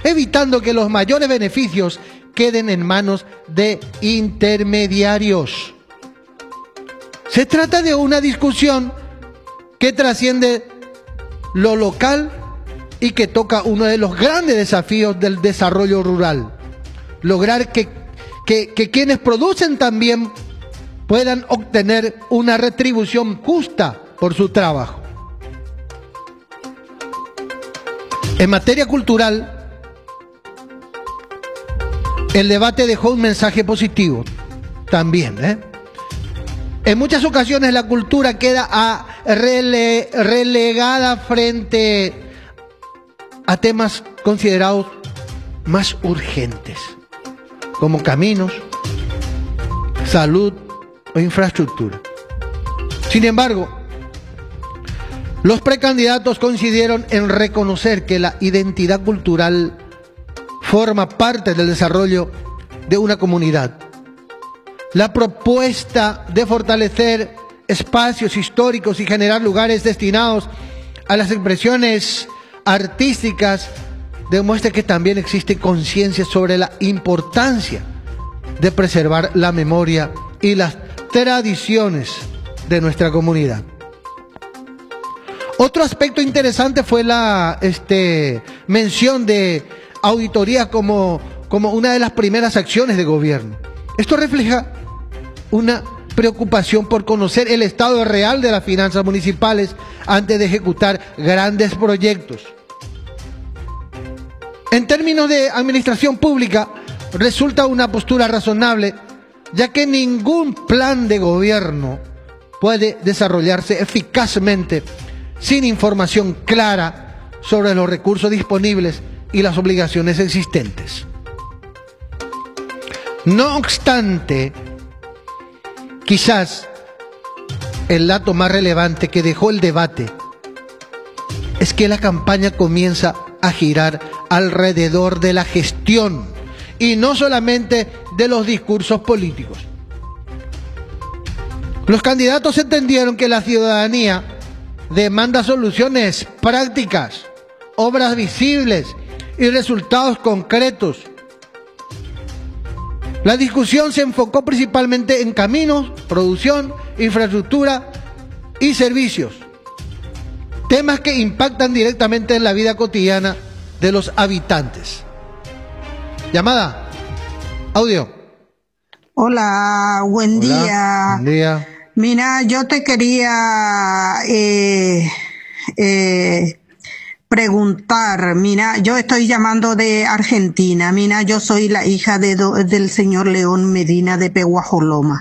evitando que los mayores beneficios queden en manos de intermediarios. Se trata de una discusión que trasciende lo local y que toca uno de los grandes desafíos del desarrollo rural: lograr que quienes producen también puedan obtener una retribución justa por su trabajo. En materia cultural, el debate dejó un mensaje positivo también, En muchas ocasiones la cultura queda relegada frente a temas considerados más urgentes, como caminos, salud o infraestructura. Sin embargo, los precandidatos coincidieron en reconocer que la identidad cultural forma parte del desarrollo de una comunidad. La propuesta de fortalecer espacios históricos y generar lugares destinados a las expresiones artísticas demuestra que también existe conciencia sobre la importancia de preservar la memoria y las tradiciones de nuestra comunidad. Otro aspecto interesante fue la mención de auditoría como una de las primeras acciones de gobierno. Esto refleja una preocupación por conocer el estado real de las finanzas municipales antes de ejecutar grandes proyectos. En términos de administración pública, resulta una postura razonable, ya que ningún plan de gobierno puede desarrollarse eficazmente sin información clara sobre los recursos disponibles y las obligaciones existentes. No obstante, quizás el dato más relevante que dejó el debate es que la campaña comienza a girar alrededor de la gestión y no solamente de los discursos políticos. Los candidatos entendieron que la ciudadanía demanda soluciones prácticas, obras visibles y resultados concretos. La discusión se enfocó principalmente en caminos, producción, infraestructura y servicios, temas que impactan directamente en la vida cotidiana de los habitantes. Llamada, audio. Hola, buen día. Buen día. Mira, yo te quería preguntar, mira, yo estoy llamando de Argentina, mira, yo soy la hija del señor León Medina de Peguajoloma.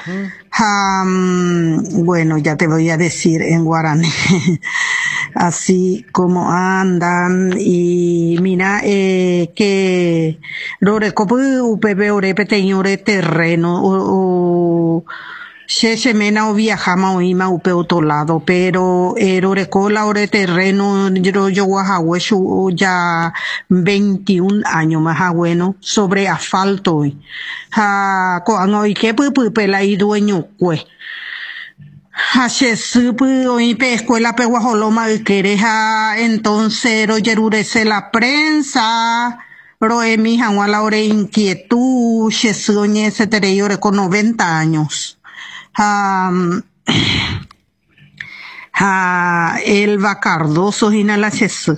Bueno, ya te voy a decir en guaraní, así como andan, y mira, que Rorecopu UPB Orepe Teñore terreno, Mena o viajama o ima upe otro lado, pero Rorecola ore terreno yo guajahuecho ya 21 años más bueno sobre asfalto hoy. Coano y que pupe la y dueño cue. Se supe hoy pe escuela pe Guajoloma que entonces yerurece la prensa. Roe mi a la ore inquietud, se soñé se tere con 90 años. Elba Cardoso y la Ches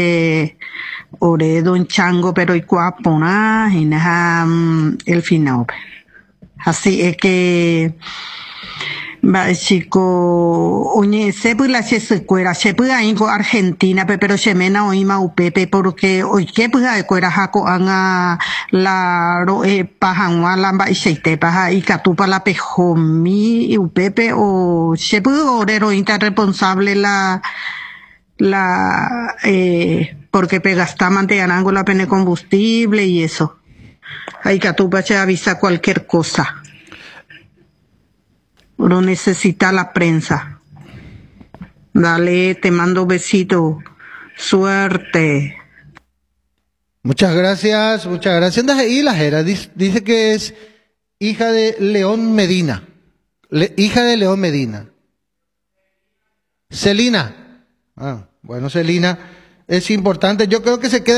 ore don Chango pero y cuapona el final. Así es que va chico oye sepu la Ches cuera sepu ahí con Argentina pero se mena oima upepe porque hoy que pues de cuera jaco anga la pajanwa lamba y seite paja y catupa la pejomi y upepe o sepu orero inter responsable la porque pegasta manteanango la pene combustible y eso ahí catupa se avisa cualquier cosa. Lo necesita la prensa. Dale, te mando besito. Suerte. Muchas gracias, muchas gracias. Y la Jera dice que es hija de León Medina. Hija de León Medina. Celina. Bueno, Celina, es importante. Yo creo que se queda